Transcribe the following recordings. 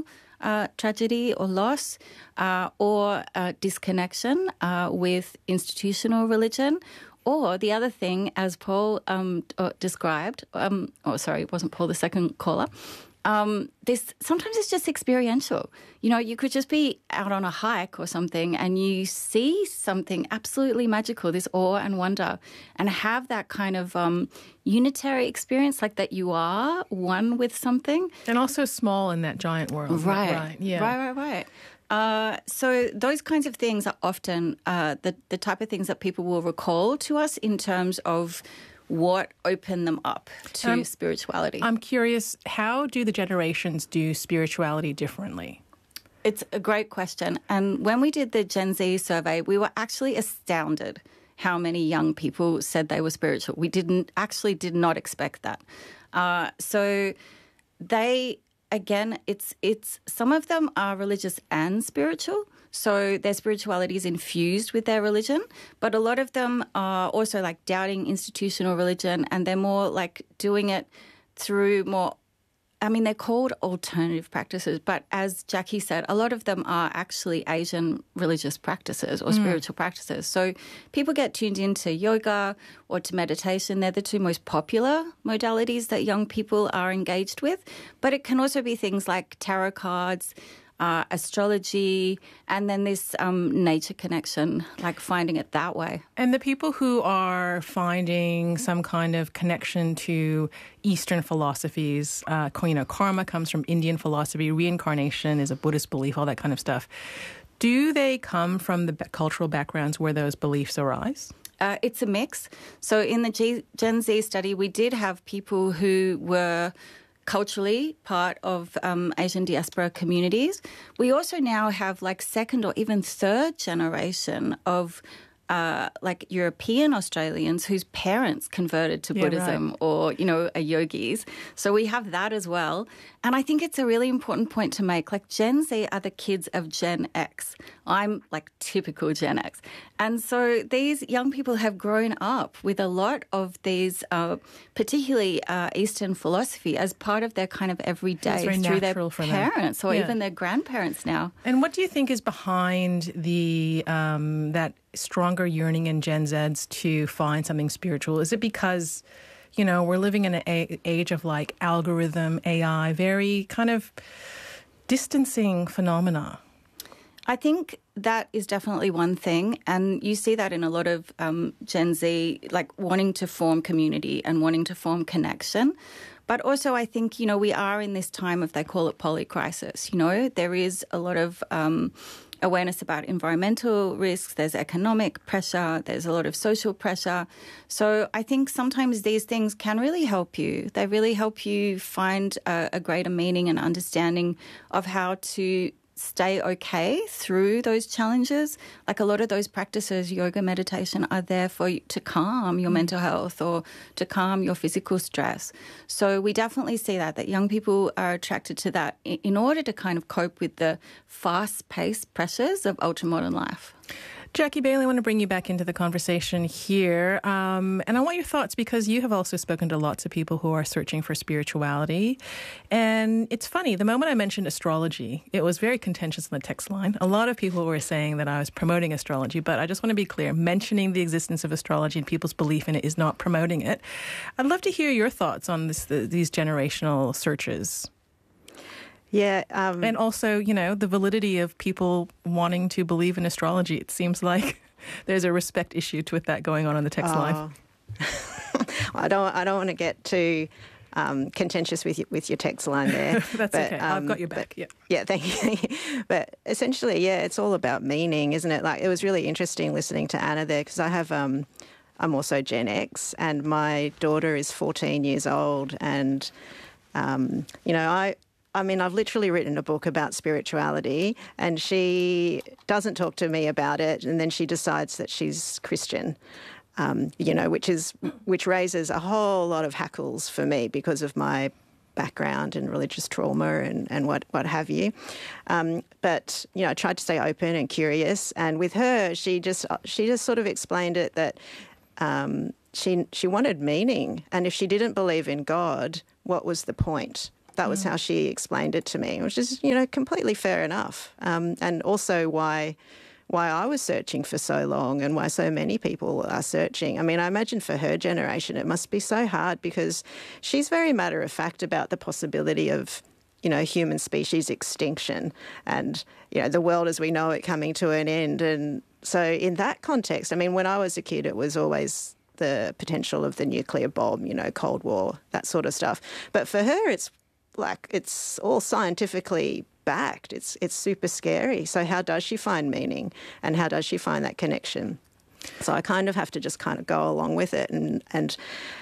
personal tragedy or loss, or disconnection with institutional religion. Or the other thing, as Paul described, it wasn't Paul, the second caller, this sometimes it's just experiential. You know, you could just be out on a hike or something and you see something absolutely magical, this awe and wonder, and have that kind of unitary experience, like that you are one with something. And also small in that giant world. Right. Yeah. Right. So those kinds of things are often the type of things that people will recall to us in terms of what opened them up to spirituality. I'm curious, how do the generations do spirituality differently? It's a great question. And when we did the Gen Z survey, we were actually astounded how many young people said they were spiritual. We did not expect that. So they, again, it's some of them are religious and spiritual. So their spirituality is infused with their religion, but a lot of them are also like doubting institutional religion, and they're more like doing it through more, I mean, they're called alternative practices, but as Jackie said, a lot of them are actually Asian religious practices or spiritual practices. So people get tuned into yoga or to meditation. They're the two most popular modalities that young people are engaged with, but it can also be things like tarot cards, astrology, and then this nature connection, like finding it that way. And the people who are finding some kind of connection to Eastern philosophies, karma comes from Indian philosophy, reincarnation is a Buddhist belief, all that kind of stuff. Do they come from the cultural backgrounds where those beliefs arise? It's a mix. So in the Gen Z study, we did have people who were culturally part of Asian diaspora communities. We also now have like second or even third generation of like European Australians whose parents converted to Buddhism, or, you know, are yogis. So we have that as well. And I think it's a really important point to make. Like Gen Z are the kids of Gen X. I'm like typical Gen X. And so these young people have grown up with a lot of these, particularly Eastern philosophy, as part of their kind of everyday through their parents or even their grandparents now. And what do you think is behind the that stronger yearning in Gen Zs to find something spiritual? Is it because, you know, we're living in an age of like algorithm, AI, very kind of distancing phenomena? I think that is definitely one thing, and you see that in a lot of Gen Z, like wanting to form community and wanting to form connection. But also I think, you know, we are in this time of, they call it polycrisis. You know, there is a lot of awareness about environmental risks, there's economic pressure, there's a lot of social pressure. So I think sometimes these things can really help you. They really help you find a greater meaning and understanding of how to stay okay through those challenges. Like a lot of those practices, yoga, meditation, are there for you to calm your mental health or to calm your physical stress. So we definitely see that young people are attracted to that in order to kind of cope with the fast-paced pressures of ultra-modern life. Jackie Bailey, I want to bring you back into the conversation here. And I want your thoughts, because you have also spoken to lots of people who are searching for spirituality. And it's funny, the moment I mentioned astrology, it was very contentious on the text line. A lot of people were saying that I was promoting astrology, but I just want to be clear, mentioning the existence of astrology and people's belief in it is not promoting it. I'd love to hear your thoughts on these generational searches. Yeah. And also, you know, the validity of people wanting to believe in astrology. It seems like there's a respect issue with that going on the text line. I don't want to get too contentious with your text line there. That's okay. I've got your back. Yeah, thank you. But essentially, yeah, it's all about meaning, isn't it? Like, it was really interesting listening to Anna there, because I have I'm also Gen X, and my daughter is 14 years old, and you know, I mean, I've literally written a book about spirituality, and she doesn't talk to me about it, and then she decides that she's Christian, you know, which raises a whole lot of hackles for me because of my background and religious trauma and what have you. But, you know, I tried to stay open and curious, and with her, she just sort of explained it that she wanted meaning, and if she didn't believe in God, what was the point? That was how she explained it to me, which is, completely fair enough. And also why I was searching for so long and why so many people are searching. I mean, I imagine for her generation it must be so hard because she's very matter of fact about the possibility of, human species extinction and, the world as we know it coming to an end. And so in that context, I mean, when I was a kid, it was always the potential of the nuclear bomb, Cold War, that sort of stuff. But for her, it's all scientifically backed. It's super scary. So how does she find meaning and how does she find that connection? So I kind of have to just kind of go along with it. And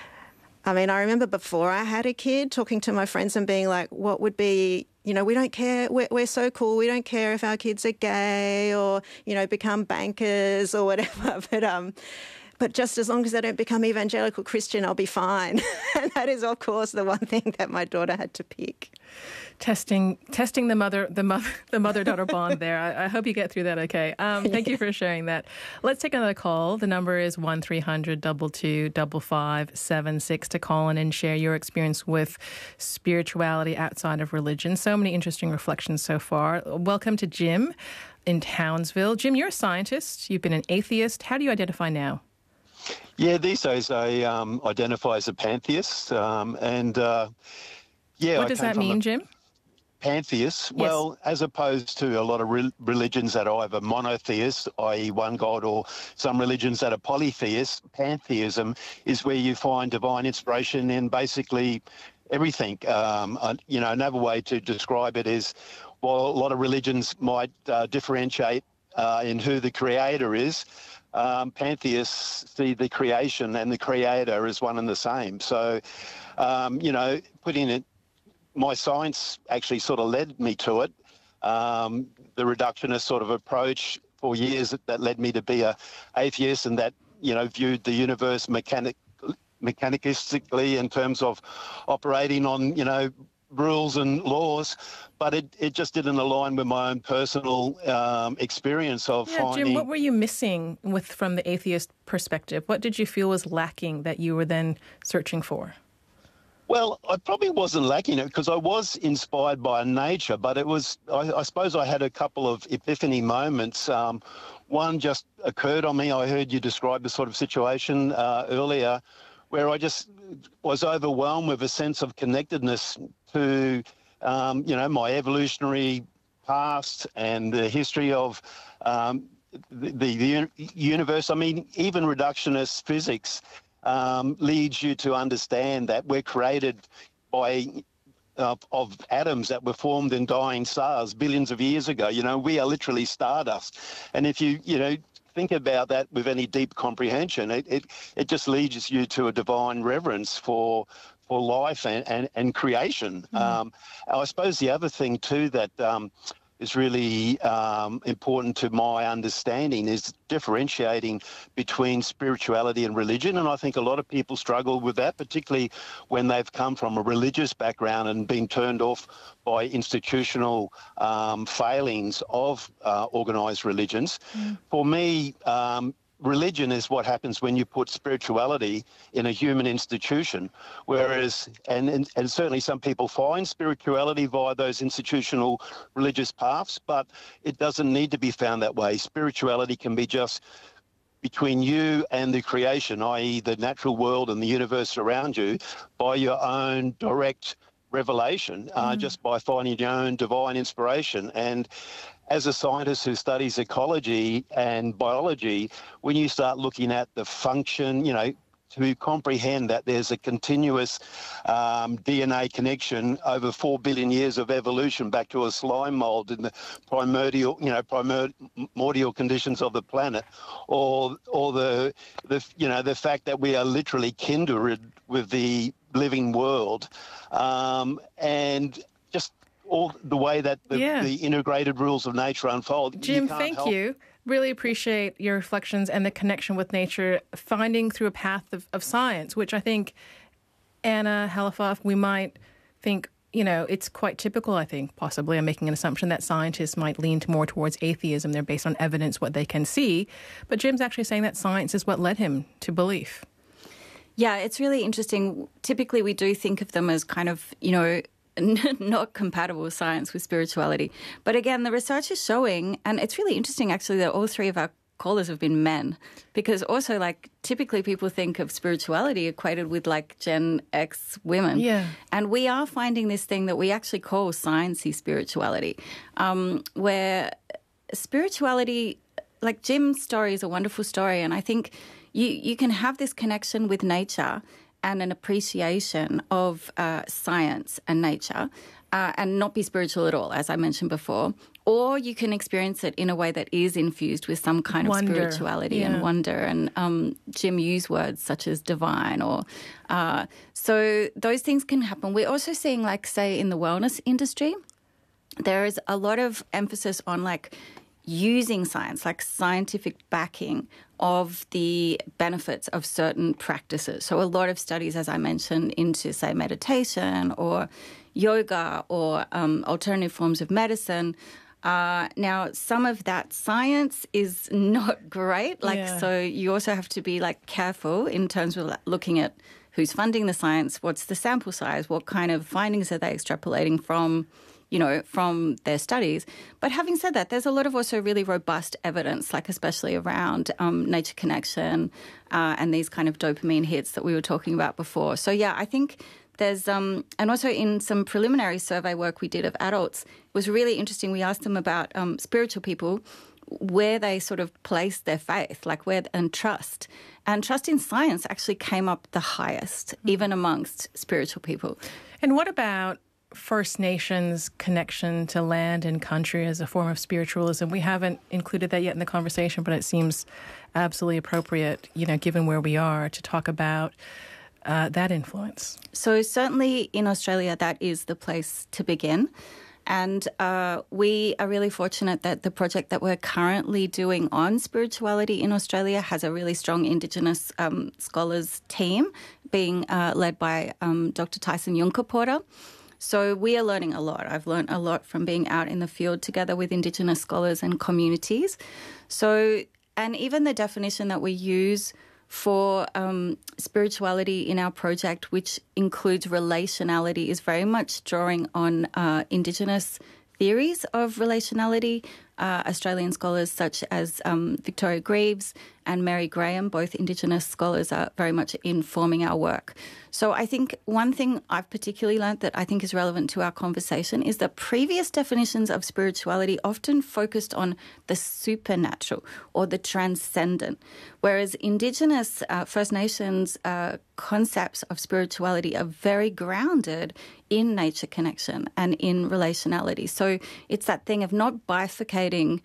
I mean, I remember before I had a kid talking to my friends and being like, what would be, we don't care. We're so cool. We don't care if our kids are gay or, become bankers or whatever. But just as long as they don't become evangelical Christian, I'll be fine. And that is, of course, the one thing that my daughter had to pick. Testing the mother-daughter bond there. I hope you get through that okay. Thank you for sharing that. Let's take another call. The number is 1300 22 5576 to call in and share your experience with spirituality outside of religion. So many interesting reflections so far. Welcome to Jim in Townsville. Jim, you're a scientist. You've been an atheist. How do you identify now? Yeah, these days I identify as a pantheist, What does that mean, Jim? Pantheist. Yes. Well, as opposed to a lot of religions that are either monotheist, i.e. one God, or some religions that are polytheist, pantheism is where you find divine inspiration in basically everything. Another way to describe it is, while a lot of religions might differentiate in who the creator is, pantheists see the creation and the creator as one and the same. So, putting it, my science actually sort of led me to it. The reductionist sort of approach for years that led me to be a atheist and that, viewed the universe mechanistically in terms of operating on, rules and laws, but it just didn't align with my own personal experience of finding... Jim, what were you missing from the atheist perspective? What did you feel was lacking that you were then searching for? Well, I probably wasn't lacking it because I was inspired by nature, but it was, I suppose I had a couple of epiphany moments. One just occurred on me. I heard you describe the sort of situation earlier where I just was overwhelmed with a sense of connectedness to, my evolutionary past and the history of the universe. I mean, even reductionist physics leads you to understand that we're created by of atoms that were formed in dying stars billions of years ago. We are literally stardust. And if you think about that with any deep comprehension, it just leads you to a divine reverence for life and creation. I suppose the other thing too that is really important to my understanding is differentiating between spirituality and religion. And I think a lot of people struggle with that, particularly when they've come from a religious background and been turned off by institutional failings of organised religions. For me, religion is what happens when you put spirituality in a human institution, whereas, and certainly some people find spirituality via those institutional religious paths, but it doesn't need to be found that way. Spirituality can be just between you and the creation, i.e. the natural world and the universe around you, by your own direct revelation, just by finding your own divine inspiration. And as a scientist who studies ecology and biology, when you start looking at the function, to comprehend that there's a continuous DNA connection over 4 billion years of evolution back to a slime mold in the primordial conditions of the planet, or the fact that we are literally kindred with the living world, and just all the way that the integrated rules of nature unfold. Jim, thank you. Really appreciate your reflections and the connection with nature, finding through a path of science, which I think, Anna Halifax, we might think, it's quite typical, I think, possibly. I'm making an assumption that scientists might lean more towards atheism. They're based on evidence, what they can see. But Jim's actually saying that science is what led him to belief. Yeah, it's really interesting. Typically, we do think of them as kind of, not compatible science with spirituality. But again, the research is showing, and it's really interesting actually that all three of our callers have been men, because also like typically people think of spirituality equated with like Gen X women. Yeah. And we are finding this thing that we actually call sciencey spirituality, where spirituality, like Jim's story is a wonderful story. And I think you can have this connection with nature and an appreciation of science and nature and not be spiritual at all, as I mentioned before. Or you can experience it in a way that is infused with some kind of spirituality and wonder. And Jim used words such as divine or... so those things can happen. We're also seeing, like, say, in the wellness industry, there is a lot of emphasis on, like, using science, like scientific backing of the benefits of certain practices. So a lot of studies, as I mentioned, into, say, meditation or yoga or alternative forms of medicine. Now, some of that science is not great. So you also have to be, like, careful in terms of looking at who's funding the science, what's the sample size, what kind of findings are they extrapolating from their studies. But having said that, there's a lot of also really robust evidence, like especially around nature connection and these kind of dopamine hits that we were talking about before. So, yeah, I think there's, and also in some preliminary survey work we did of adults, it was really interesting. We asked them about spiritual people, where they sort of place their faith, like and trust. And trust in science actually came up the highest, even amongst spiritual people. And what about First Nations connection to land and country as a form of spiritualism? We haven't included that yet in the conversation, but it seems absolutely appropriate, given where we are, to talk about that influence. So certainly in Australia, that is the place to begin. And we are really fortunate that the project that we're currently doing on spirituality in Australia has a really strong Indigenous scholars team being led by Dr. Tyson Junker-Porter. So we are learning a lot. I've learned a lot from being out in the field together with Indigenous scholars and communities. So, and even the definition that we use for spirituality in our project, which includes relationality, is very much drawing on Indigenous theories of relationality. Australian scholars such as Victoria Greaves and Mary Graham, both Indigenous scholars, are very much informing our work. So I think one thing I've particularly learnt that I think is relevant to our conversation is that previous definitions of spirituality often focused on the supernatural or the transcendent, whereas Indigenous First Nations concepts of spirituality are very grounded in nature connection and in relationality. So it's that thing of not bifurcating,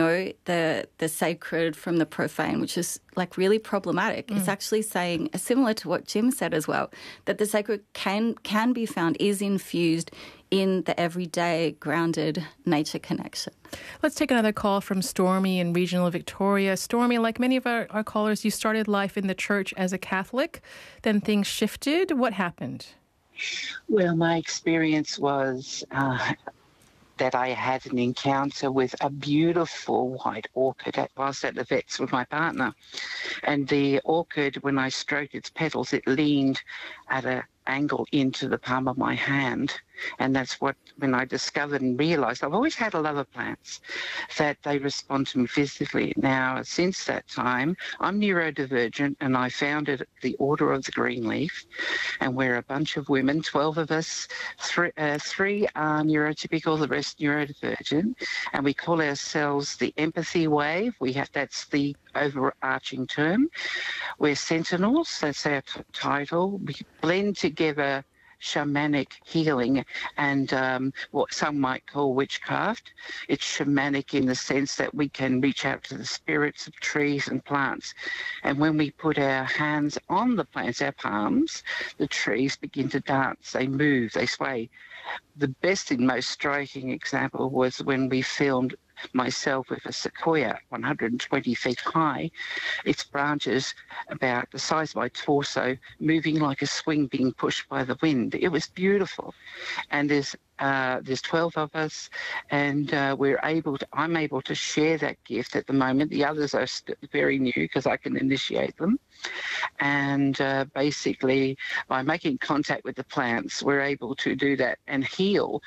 the sacred from the profane, which is like really problematic. It's actually saying, similar to what Jim said as well, that the sacred can be found, is infused in the everyday grounded nature connection. Let's take another call from Stormy in regional Victoria. Stormy, like many of our callers, you started life in the church as a Catholic, then things shifted. What happened? Well, my experience was that I had an encounter with a beautiful white orchid whilst at the vet's with my partner. And the orchid, when I stroked its petals, it leaned at an angle into the palm of my hand. And that's when I discovered and realised I've always had a love of plants, that they respond to me physically. Now, since that time, I'm neurodivergent, and I founded the Order of the Green Leaf, and we're a bunch of women, 12 of us, three are neurotypical, the rest neurodivergent, and we call ourselves the Empathy Wave. That's the overarching term. We're sentinels, that's our title. We blend together shamanic healing and what some might call witchcraft. It's shamanic in the sense that we can reach out to the spirits of trees and plants. And when we put our hands on the plants, our palms, the trees begin to dance, they move, they sway. The best and most striking example was when we filmed myself with a sequoia 120 feet high, its branches about the size of my torso, moving like a swing being pushed by the wind. It was beautiful. And there's 12 of us, and I'm able to share that gift at the moment. The others are very new because I can initiate them. And basically, by making contact with the plants, we're able to do that and heal.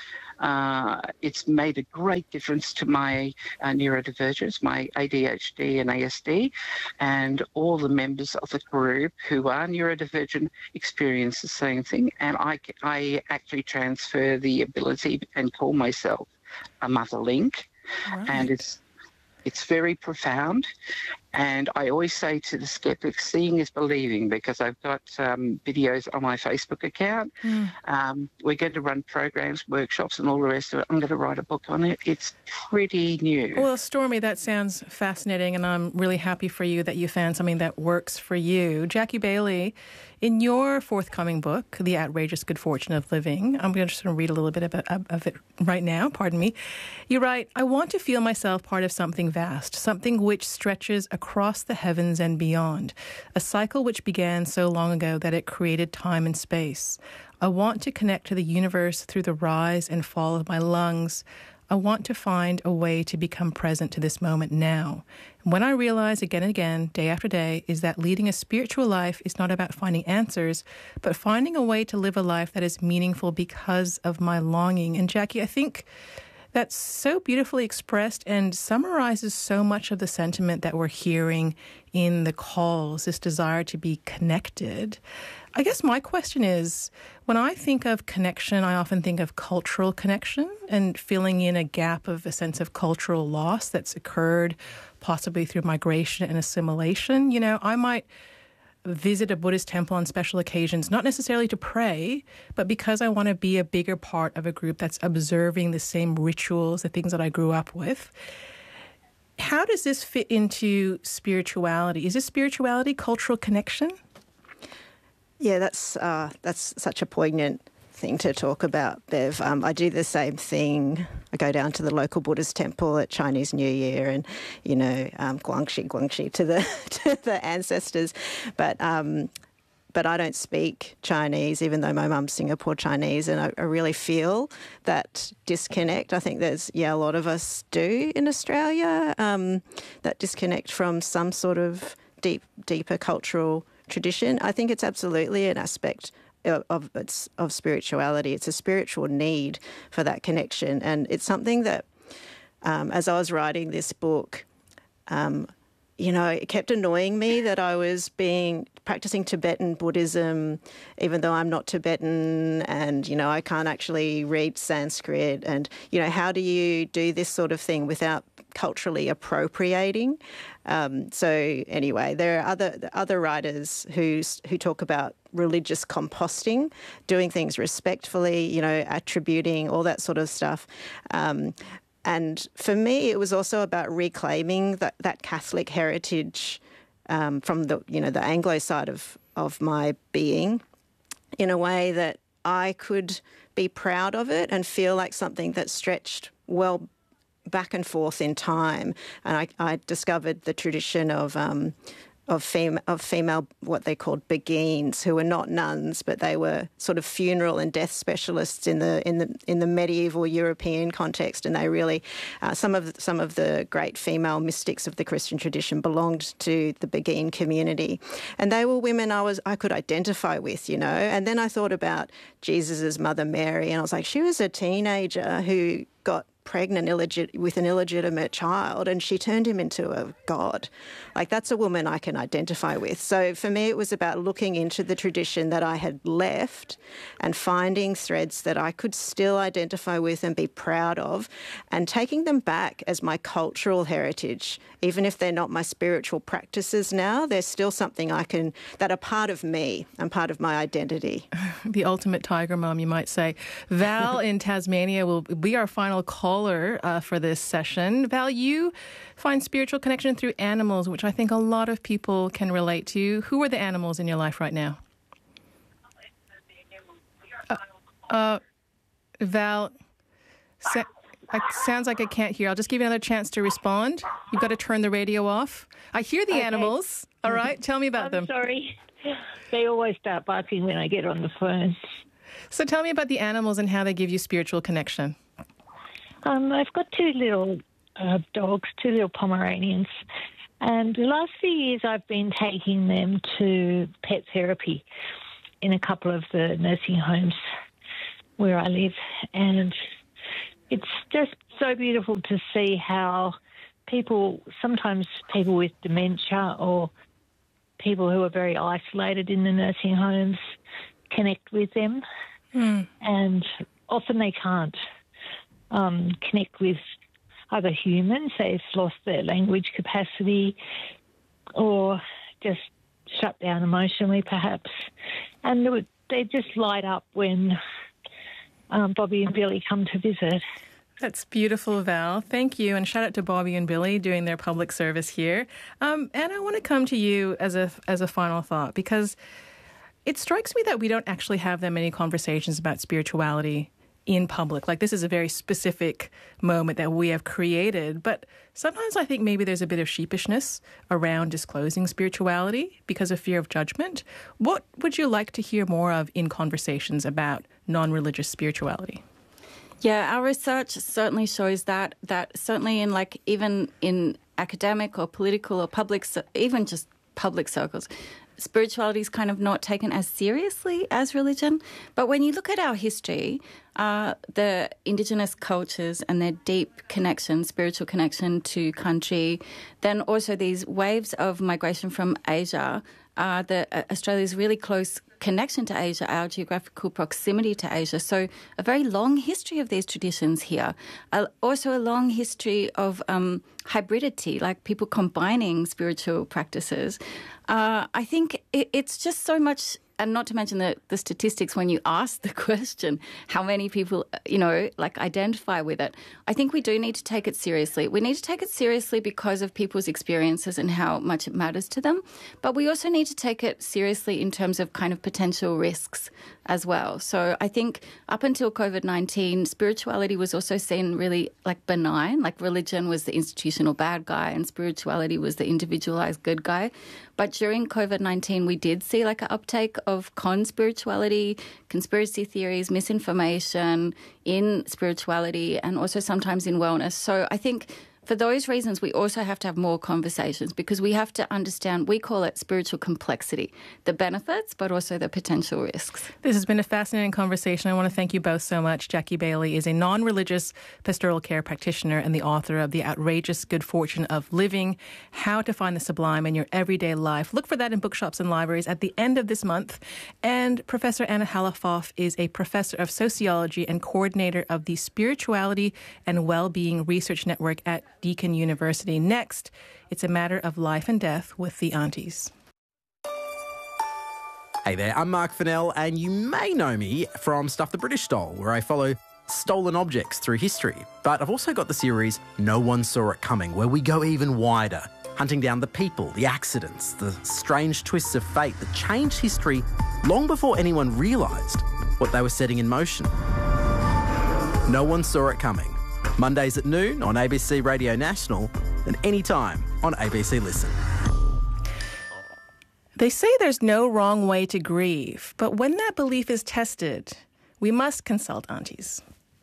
It's made a great difference to my neurodivergence, my ADHD and ASD, and all the members of the group who are neurodivergent experience the same thing. And I actually transfer the ability and call myself a mother link. Right. And it's very profound. And I always say to the skeptics, seeing is believing, because I've got videos on my Facebook account. We're going to run programs, workshops, and all the rest of it. I'm going to write a book on it. It's pretty new. Well, Stormy, that sounds fascinating, and I'm really happy for you that you found something that works for you. Jackie Bailey, in your forthcoming book, The Outrageous Good Fortune of Living, I'm just going to read a little bit of it right now, pardon me. You write, I want to feel myself part of something vast, something which stretches across the heavens and beyond, a cycle which began so long ago that it created time and space. I want to connect to the universe through the rise and fall of my lungs. I want to find a way to become present to this moment now. And when I realize again and again, day after day, is that leading a spiritual life is not about finding answers, but finding a way to live a life that is meaningful because of my longing. And Jackie, I think that's so beautifully expressed and summarizes so much of the sentiment that we're hearing in the calls, this desire to be connected. I guess my question is, when I think of connection, I often think of cultural connection and filling in a gap of a sense of cultural loss that's occurred possibly through migration and assimilation. You know, I might visit a Buddhist temple on special occasions, not necessarily to pray, but because I want to be a bigger part of a group that's observing the same rituals, the things that I grew up with. How does this fit into spirituality? Is this spirituality cultural connection? Yeah, that's such a poignant thing to talk about, Bev. I do the same thing. I go down to the local Buddhist temple at Chinese New Year and, guangxi to the ancestors. But I don't speak Chinese, even though my mum's Singapore Chinese, and I really feel that disconnect. I think there's, a lot of us do in Australia, that disconnect from some sort of deeper cultural tradition. I think it's absolutely an aspect of spirituality. It's a spiritual need for that connection, and it's something that, as I was writing this book, it kept annoying me that I was practicing Tibetan Buddhism, even though I'm not Tibetan, and I can't actually read Sanskrit. And how do you do this sort of thing without culturally appropriating? So anyway, there are other writers who talk about religious composting, doing things respectfully, attributing, all that sort of stuff. And for me, it was also about reclaiming that Catholic heritage from the Anglo side of my being, in a way that I could be proud of it and feel like something that stretched well back and forth in time. And I discovered the tradition of female, what they called beguines, who were not nuns, but they were sort of funeral and death specialists in the medieval European context. And they really, some of the great female mystics of the Christian tradition belonged to the beguine community, and they were women I could identify with, And then I thought about Jesus's mother Mary, and I was like, she was a teenager who got pregnant with an illegitimate child, and she turned him into a god. Like, that's a woman I can identify with. So for me, it was about looking into the tradition that I had left and finding threads that I could still identify with and be proud of, and taking them back as my cultural heritage. Even if they're not my spiritual practices now, they're still something that are part of me and part of my identity. The ultimate tiger mom, you might say. Val in Tasmania will be our final caller for this session. Val, you find spiritual connection through animals, which I think a lot of people can relate to. Who are the animals in your life right now? Val, It sounds like I can't hear. I'll just give you another chance to respond. You've got to turn the radio off. I hear the animals. All right, tell me about them. I'm sorry. They always start barking when I get on the phone. So tell me about the animals and how they give you spiritual connection. I've got two little dogs, two little Pomeranians. And the last few years I've been taking them to pet therapy in a couple of the nursing homes where I live. And it's just so beautiful to see how sometimes people with dementia or people who are very isolated in the nursing homes connect with them. And often they can't connect with other humans. They've lost their language capacity or just shut down emotionally, perhaps. And they just light up when Bobby and Billy come to visit. That's beautiful, Val. Thank you. And shout out to Bobby and Billy doing their public service here. And I want to come to you as a final thought, because it strikes me that we don't actually have that many conversations about spirituality in public. Like, this is a very specific moment that we have created. But sometimes I think maybe there's a bit of sheepishness around disclosing spirituality because of fear of judgment. What would you like to hear more of in conversations about non-religious spirituality? Yeah, our research certainly shows that certainly in even in academic or political or public, even just public circles, spirituality is kind of not taken as seriously as religion. But when you look at our history, the Indigenous cultures and their deep connection, spiritual connection to country, then also these waves of migration from Asia, Australia's really close connection to Asia, our geographical proximity to Asia. So a very long history of these traditions here. Also a long history of hybridity, like people combining spiritual practices. I think it's just so much, and not to mention the statistics when you ask the question, how many people, identify with it. I think we do need to take it seriously. We need to take it seriously because of people's experiences and how much it matters to them. But we also need to take it seriously in terms of kind of potential risks as well. So I think up until COVID-19, spirituality was also seen really benign, like religion was the institutional bad guy and spirituality was the individualized good guy. But during COVID-19, we did see an uptake of con-spirituality, conspiracy theories, misinformation in spirituality, and also sometimes in wellness. So I think for those reasons, we also have to have more conversations because we have to understand, we call it spiritual complexity, the benefits, but also the potential risks. This has been a fascinating conversation. I want to thank you both so much. Jackie Bailey is a non-religious pastoral care practitioner and the author of The Outrageous Good Fortune of Living, How to Find the Sublime in Your Everyday Life. Look for that in bookshops and libraries at the end of this month. And Professor Anna Halafoff is a professor of sociology and coordinator of the Spirituality and Wellbeing Research Network at Deakin University. Next, it's a matter of life and death with the aunties. Hey there, I'm Mark Fennell, and you may know me from Stuff the British Stole, where I follow stolen objects through history. But I've also got the series No One Saw It Coming, where we go even wider, hunting down the people, the accidents, the strange twists of fate that changed history long before anyone realised what they were setting in motion. No One Saw It Coming. Mondays at noon on ABC Radio National and anytime on ABC Listen. They say there's no wrong way to grieve, but when that belief is tested, we must consult aunties.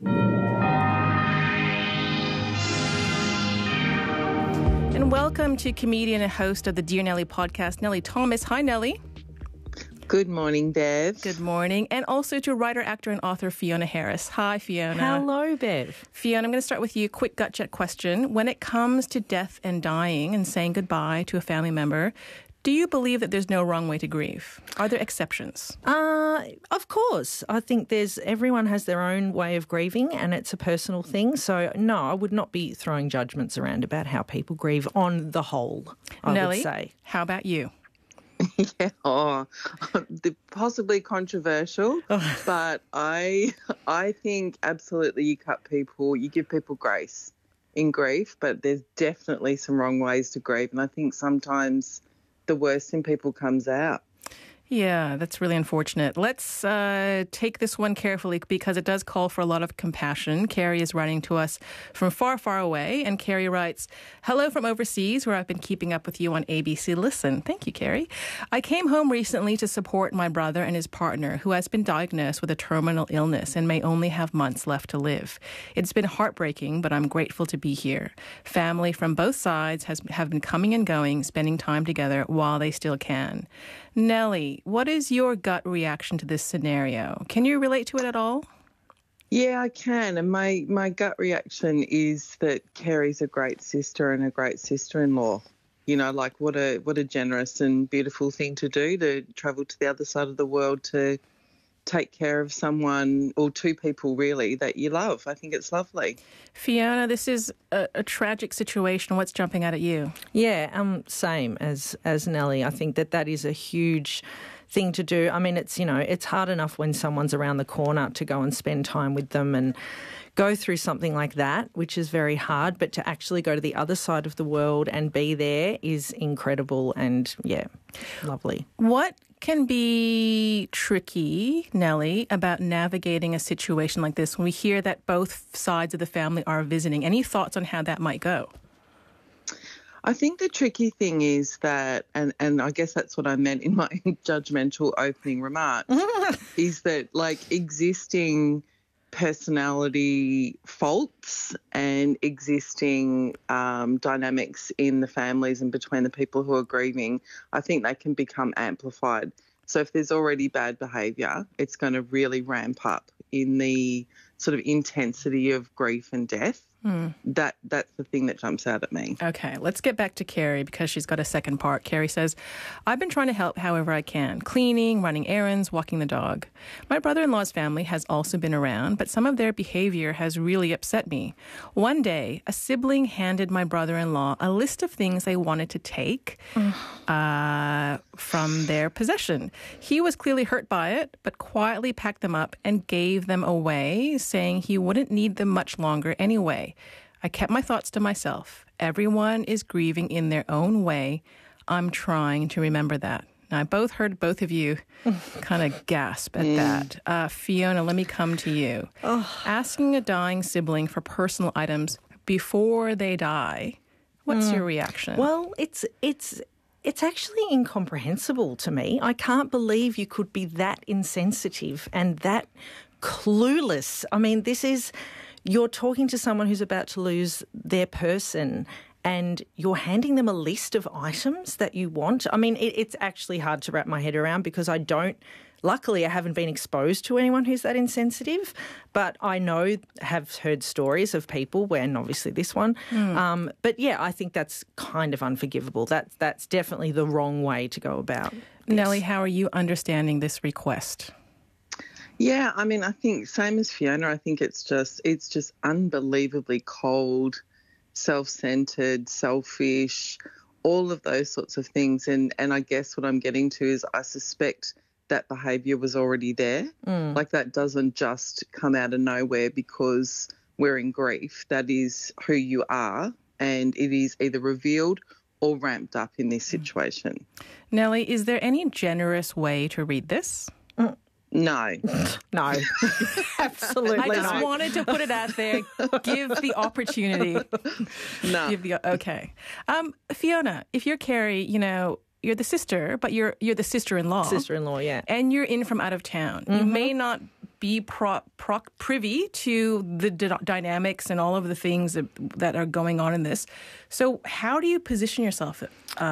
And welcome to comedian and host of the Dear Nellie podcast, Nellie Thomas. Hi, Nellie. Good morning, Bev. Good morning. And also to writer, actor, and author Fiona Harris. Hi, Fiona. Hello, Bev. Fiona, I'm going to start with you. Quick gut check question. When it comes to death and dying and saying goodbye to a family member, do you believe that there's no wrong way to grieve? Are there exceptions? Of course. I think everyone has their own way of grieving and it's a personal thing. So, no, I would not be throwing judgments around about how people grieve on the whole, Nellie, would say. How about you? Yeah, possibly controversial, but I think absolutely you give people grace in grief, but there's definitely some wrong ways to grieve, and I think sometimes the worst in people comes out. Yeah, that's really unfortunate. Let's take this one carefully because it does call for a lot of compassion. Carrie is writing to us from far, far away, and Carrie writes, "Hello from overseas, where I've been keeping up with you on ABC Listen." Thank you, Carrie. "I came home recently to support my brother and his partner, who has been diagnosed with a terminal illness and may only have months left to live. It's been heartbreaking, but I'm grateful to be here. Family from both sides have been coming and going, spending time together while they still can. Nellie, what is your gut reaction to this scenario? Can you relate to it at all?" Yeah, I can. And my gut reaction is that Carrie's a great sister and a great sister-in-law. You know, like what a generous and beautiful thing to do, to travel to the other side of the world to take care of someone, or two people really, that you love. I think it's lovely. Fiona, this is a tragic situation. What's jumping out at you? Yeah, same as Nellie. I think that is a huge thing to do. I mean, it's hard enough when someone's around the corner to go and spend time with them and go through something like that, which is very hard, but to actually go to the other side of the world and be there is incredible and, yeah, lovely. What can be tricky, Nellie, about navigating a situation like this when we hear that both sides of the family are visiting? Any thoughts on how that might go? I think the tricky thing is that, and I guess that's what I meant in my judgmental opening remarks, is that like existing personality faults and existing dynamics in the families and between the people who are grieving, I think they can become amplified. So if there's already bad behaviour, it's going to really ramp up in the sort of intensity of grief and death. That's the thing that jumps out at me. Okay, let's get back to Carrie because she's got a second part. Carrie says, "I've been trying to help however I can. Cleaning, running errands, walking the dog. My brother-in-law's family has also been around, but some of their behavior has really upset me. One day, a sibling handed my brother-in-law a list of things they wanted to take from their possession. He was clearly hurt by it, but quietly packed them up and gave them away, saying he wouldn't need them much longer anyway. I kept my thoughts to myself. Everyone is grieving in their own way. I'm trying to remember that." Now, I heard both of you kind of gasp at that. Fiona, let me come to you. Asking a dying sibling for personal items before they die, what's your reaction? Well, it's actually incomprehensible to me. I can't believe you could be that insensitive and that clueless. I mean, you're talking to someone who's about to lose their person and you're handing them a list of items that you want. I mean, it's actually hard to wrap my head around because luckily I haven't been exposed to anyone who's that insensitive, but I have heard stories of people and obviously this one. But yeah, I think that's kind of unforgivable. That's definitely the wrong way to go about this. Nellie, how are you understanding this request? Yeah, I mean, I think same as Fiona, I think it's just unbelievably cold, self-centered, selfish, all of those sorts of things. And I guess what I'm getting to is I suspect that behaviour was already there. Like that doesn't just come out of nowhere because we're in grief. That is who you are, and it is either revealed or ramped up in this situation. Nellie, is there any generous way to read this? No. No. Absolutely I just wanted to put it out there, give the opportunity. No. Okay. Fiona, if you're Carrie, you're the sister, but you're the sister-in-law. Sister-in-law, yeah. And you're in from out of town. You may not be privy to the dynamics and all of the things that are going on in this. So how do you position yourself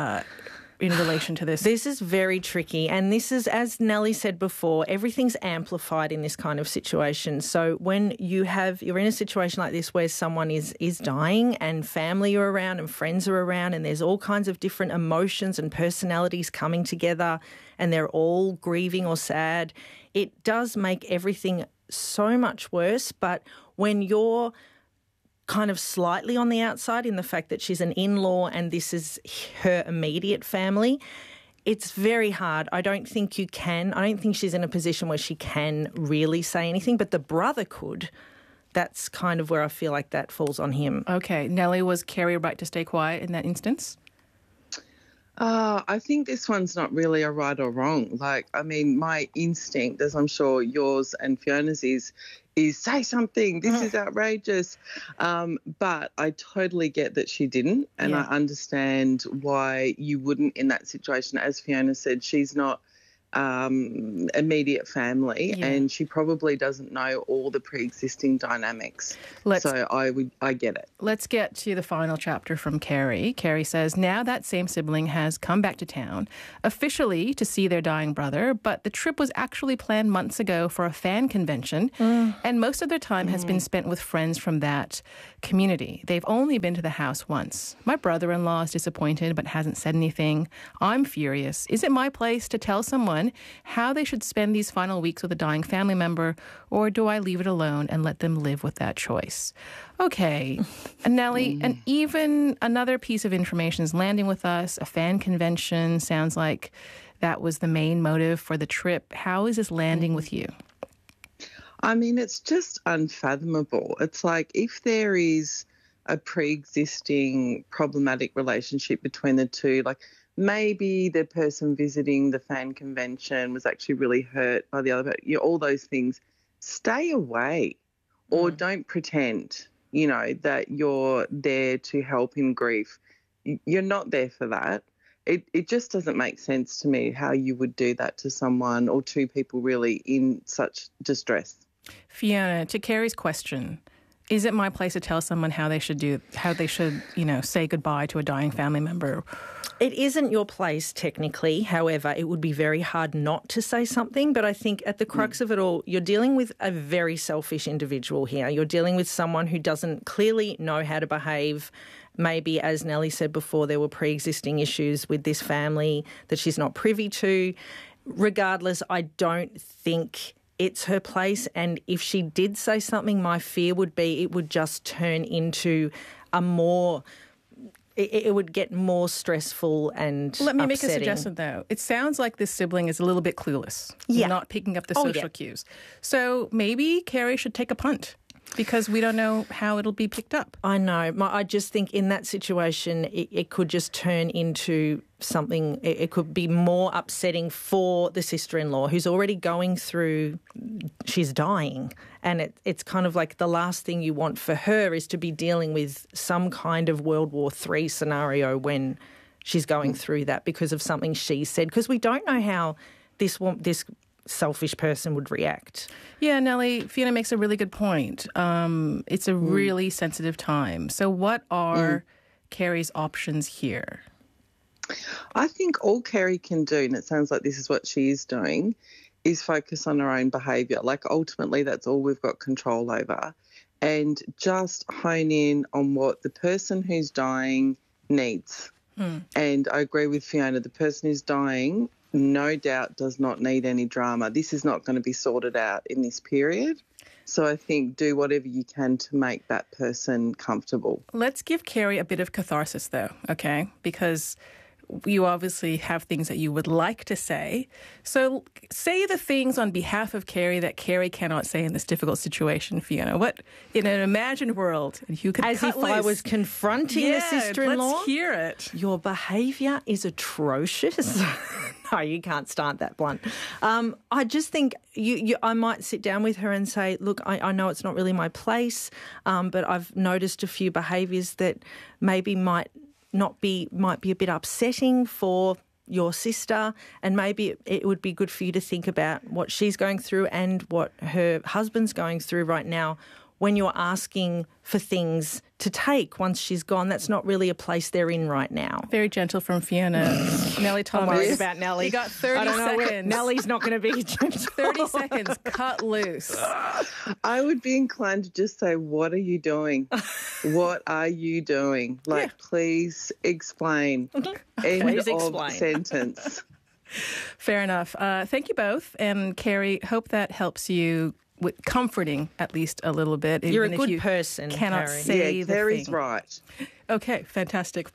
in relation to this? This is very tricky. And this is, as Nellie said before, everything's amplified in this kind of situation. So when you're in a situation like this where someone is dying and family are around and friends are around and there's all kinds of different emotions and personalities coming together and they're all grieving or sad, it does make everything so much worse. But when you're kind of slightly on the outside in the fact that she's an in-law and this is her immediate family, it's very hard. I don't think she's in a position where she can really say anything, but the brother could. That's kind of where I feel like that falls on him. Okay. Nellie, was Carrie right to stay quiet in that instance? I think this one's not really a right or wrong. Like, I mean, my instinct, as I'm sure yours and Fiona's is say something. This is outrageous. But I totally get that she didn't, and I understand why you wouldn't in that situation. As Fiona said, she's not immediate family, and she probably doesn't know all the pre-existing dynamics. So I get it. Let's get to the final chapter from Carrie. Carrie says, now that same sibling has come back to town, officially to see their dying brother, but the trip was actually planned months ago for a fan convention, and most of their time has been spent with friends from that community. They've only been to the house once. My brother-in-law is disappointed but hasn't said anything. I'm furious. Is it my place to tell someone how they should spend these final weeks with a dying family member, or do I leave it alone and let them live with that choice? Okay, Nellie, and even another piece of information is landing with us. A fan convention sounds like that was the main motive for the trip. How is this landing with you? I mean, it's just unfathomable. It's like if there is a pre-existing problematic relationship between the two, like maybe the person visiting the fan convention was actually really hurt by the other, all those things. Stay away or don't pretend, that you're there to help in grief. You're not there for that. It just doesn't make sense to me how you would do that to someone or two people really in such distress. Fiona, to Carrie's question, is it my place to tell someone how they should, say goodbye to a dying family member? It isn't your place technically. However, it would be very hard not to say something. But I think at the crux of it all, you're dealing with a very selfish individual here. You're dealing with someone who doesn't clearly know how to behave. Maybe, as Nellie said before, there were pre-existing issues with this family that she's not privy to. Regardless, I don't think it's her place. And if she did say something, my fear would be it would just turn into it would get more stressful and Let me upsetting. make a suggestion, though. It sounds like this sibling is a little bit clueless, not picking up the social cues. So maybe Carrie should take a punt because we don't know how it'll be picked up. I know. I just think in that situation, it could just turn into something, it could be more upsetting for the sister-in-law who's already going through, she's dying. And it's kind of like the last thing you want for her is to be dealing with some kind of World War III scenario when she's going through that because of something she said. Because we don't know how this selfish person would react. Yeah, Nellie, Fiona makes a really good point. It's a really sensitive time. So what are Carrie's options here? I think all Carrie can do, and it sounds like this is what she is doing, is focus on her own behaviour. Like ultimately that's all we've got control over, and just hone in on what the person who's dying needs. And I agree with Fiona, the person who's dying no doubt does not need any drama. This is not going to be sorted out in this period. So I think do whatever you can to make that person comfortable. Let's give Carrie a bit of catharsis though, okay? Because you obviously have things that you would like to say. So say the things on behalf of Carrie that Carrie cannot say in this difficult situation, Fiona. What, in an imagined world, you could As cut if loose. I was confronting the sister-in-law? Let's hear it. Your behaviour is atrocious. No, you can't start that blunt. I just think I might sit down with her and say, look, I know it's not really my place, but I've noticed a few behaviours that maybe might be a bit upsetting for your sister, and maybe it would be good for you to think about what she's going through and what her husband's going through right now when you're asking for things to take once she's gone. That's not really a place they're in right now. Very gentle from Fiona. Nellie Thomas. I'm worried about Nellie. You got 30 seconds. Nellie's not going to be gentle. 30 seconds. Cut loose. I would be inclined to just say, what are you doing? What are you doing? Like, please explain. End Please of explain. sentence. Fair enough. Thank you both. And Carrie, hope that helps you with comforting at least a little bit. You're even a good if you person, cannot Carrie. say Yeah, the Carrie's thing. right. Okay, fantastic.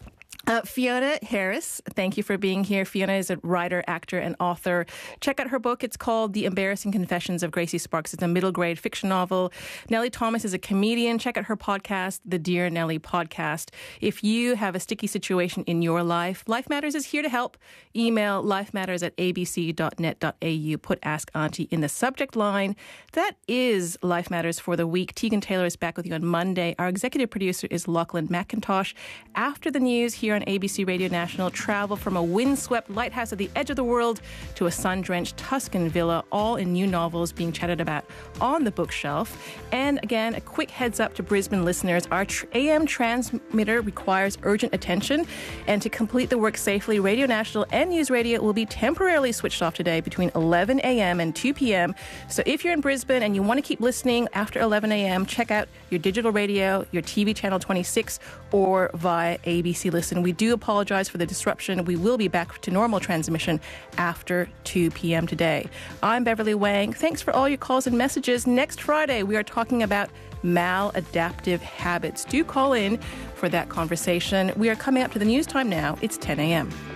Fiona Harris, thank you for being here. Fiona is a writer, actor, and author. Check out her book. It's called The Embarrassing Confessions of Gracie Sparks. It's a middle grade fiction novel. Nellie Thomas is a comedian. Check out her podcast, The Dear Nellie Podcast. If you have a sticky situation in your life, Life Matters is here to help. Email lifematters@abc.net.au. Put Ask Auntie in the subject line. That is Life Matters for the week. Tegan Taylor is back with you on Monday. Our executive producer is Lachlan McIntosh. After the news here on ABC Radio National, travel from a windswept lighthouse at the edge of the world to a sun-drenched Tuscan villa, all in new novels being chatted about on the bookshelf. And again, a quick heads up to Brisbane listeners, our AM transmitter requires urgent attention, and to complete the work safely, Radio National and News Radio will be temporarily switched off today between 11 a.m. and 2 p.m. So if you're in Brisbane and you want to keep listening after 11 a.m., check out your digital radio, your TV channel 26, or via ABC Listen. We do apologize for the disruption. We will be back to normal transmission after 2 p.m. today. I'm Beverly Wang. Thanks for all your calls and messages. Next Friday, we are talking about maladaptive habits. Do call in for that conversation. We are coming up to the news time now. It's 10 a.m.